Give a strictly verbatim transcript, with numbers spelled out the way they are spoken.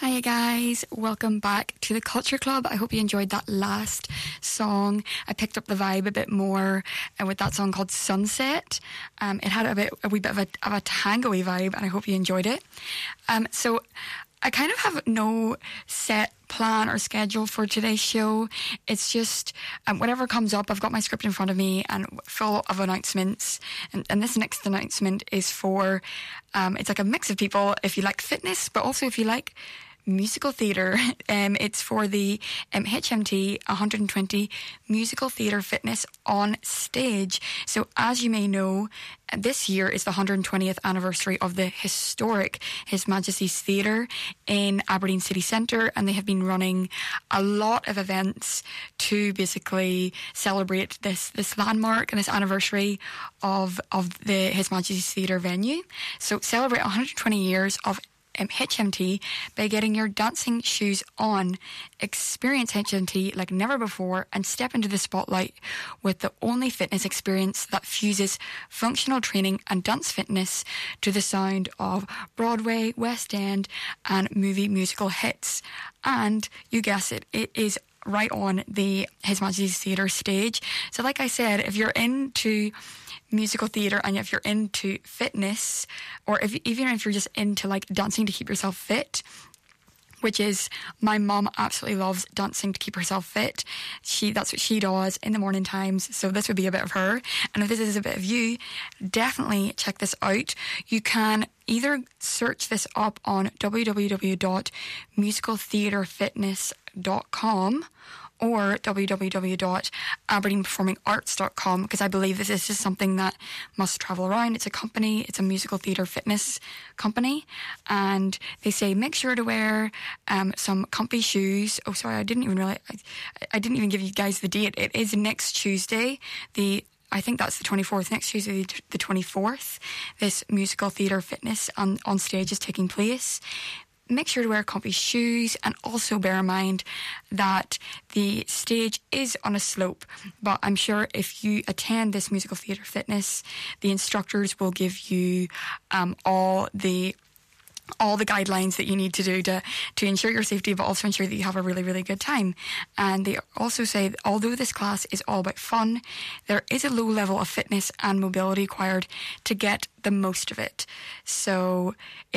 Hi guys, welcome back to the Culture Club. I hope you enjoyed that last song. I picked up the vibe a bit more uh, with that song called Sunset. Um, it had a bit, a wee bit of a, of a tango-y vibe, and I hope you enjoyed it. Um, so I kind of have no set plan or schedule for today's show. It's just um, whatever comes up. I've got my script in front of me and full of announcements. And, and this next announcement is for, um, it's like a mix of people if you like fitness, but also if you like musical theatre. Um, it's for the um, H M T one hundred twenty Musical Theatre Fitness on Stage. So as you may know, this year is the one hundred twentieth anniversary of the historic His Majesty's Theatre in Aberdeen City Centre, and they have been running a lot of events to basically celebrate this this landmark and this anniversary of of the His Majesty's Theatre venue. So celebrate one hundred twenty years of Um, H M T by getting your dancing shoes on. Experience H M T like never before and step into the spotlight with the only fitness experience that fuses functional training and dance fitness to the sound of Broadway, West End and movie musical hits. And you guess it, it is right on the His Majesty's Theatre stage. So like I said, if you're into musical theatre and if you're into fitness, or if even if you're just into like dancing to keep yourself fit, which is, my mum absolutely loves dancing to keep herself fit. She that's what she does in the morning times, so this would be a bit of her. And if this is a bit of you, definitely check this out. You can either search this up on w w w dot musical theatre fitness dot com or w w w dot aberdeen performing arts dot com, because I believe this is just something that must travel around. It's a company, it's a musical theatre fitness company, and they say make sure to wear um, some comfy shoes. Oh, sorry, I didn't even realize, I, I didn't even give you guys the date. It is next Tuesday, the I think that's the twenty-fourth, next Tuesday, the twenty-fourth. This musical theatre fitness on, on stage is taking place. Make sure to wear comfy shoes, and also bear in mind that the stage is on a slope, but I'm sure if you attend this musical theatre fitness, the instructors will give you um, all the all the guidelines that you need to do to, to ensure your safety, but also ensure that you have a really, really good time. And they also say that although this class is all about fun, there is a low level of fitness and mobility required to get the most of it. So